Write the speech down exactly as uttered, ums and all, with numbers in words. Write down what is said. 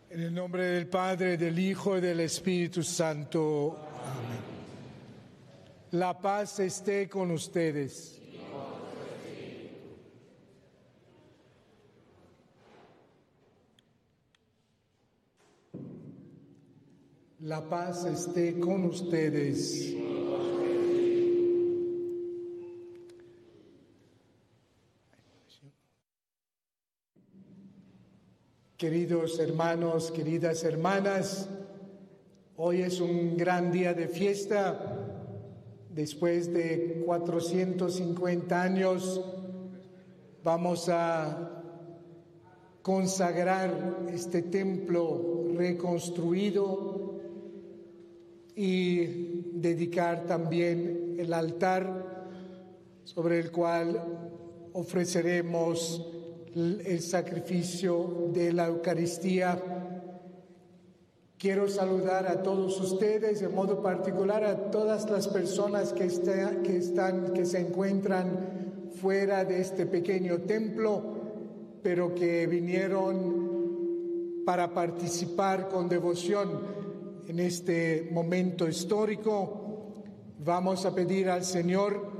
En el nombre del Padre, del Hijo y del Espíritu Santo. Amén. La paz esté con ustedes. La paz esté con ustedes. Queridos hermanos, queridas hermanas, hoy es un gran día de fiesta. Después de cuatrocientos cincuenta años vamos a consagrar este templo reconstruido y dedicar también el altar sobre el cual ofreceremos el sacrificio de la Eucaristía. Quiero saludar a todos ustedes, de modo particular a todas las personas que, está, que, están, que se encuentran fuera de este pequeño templo, pero que vinieron para participar con devoción en este momento histórico. Vamos a pedir al Señor